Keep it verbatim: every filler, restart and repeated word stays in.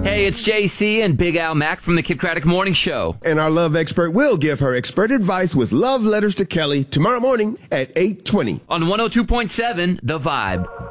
Hey, it's J C and Big Al Mack from the Kid Craddock Morning Show. And our love expert will give her expert advice with love letters to Kelly tomorrow morning at eight twenty. On one oh two point seven, The Vibe.